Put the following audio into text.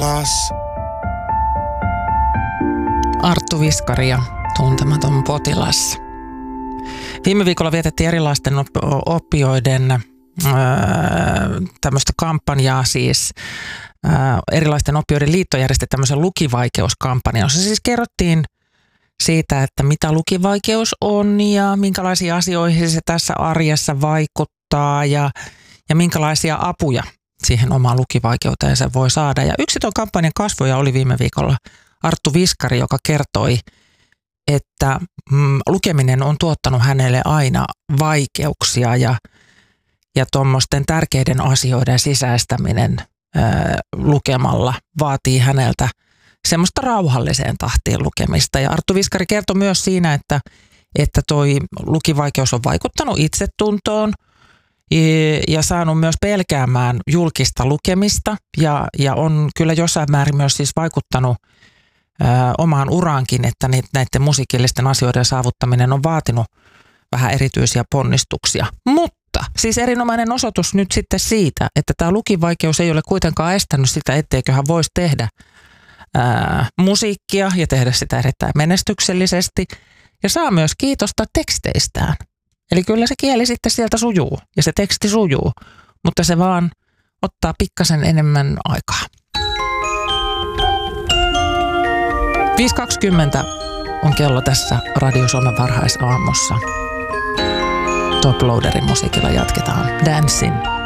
Taas. Arttu Viskari ja Tuntematon potilas. Viime viikolla vietettiin erilaisten opioiden tämmöistä kampanjaa, siis erilaisten opioiden liitto järjesti tämmöisen lukivaikeuskampanjan, jossa siis kerrottiin siitä, että mitä lukivaikeus on ja minkälaisia asioihin se tässä arjessa vaikuttaa ja minkälaisia apuja siihen omaan lukivaikeuteen se voi saada. Ja yksi tuon kampanjan kasvoja oli viime viikolla Arttu Viskari, joka kertoi, että lukeminen on tuottanut hänelle aina vaikeuksia ja tuommoisten tärkeiden asioiden sisäistäminen lukemalla vaatii häneltä semmoista rauhalliseen tahtiin lukemista. Ja Arttu Viskari kertoi myös siinä, että toi lukivaikeus on vaikuttanut itsetuntoon ja saanut myös pelkäämään julkista lukemista ja on kyllä jossain määrin myös siis vaikuttanut omaan uraankin, että näiden musiikillisten asioiden saavuttaminen on vaatinut vähän erityisiä ponnistuksia. Mutta siis erinomainen osoitus nyt sitten siitä, että tämä lukivaikeus ei ole kuitenkaan estänyt sitä, etteikö hän voisi tehdä musiikkia ja tehdä sitä erittäin menestyksellisesti ja saa myös kiitosta teksteistään. Eli kyllä se kieli sitten sieltä sujuu ja se teksti sujuu, mutta se vaan ottaa pikkasen enemmän aikaa. 5.20 on kello tässä Radio Suomen varhaisaamussa. Top Loaderin musiikilla jatketaan Dancing.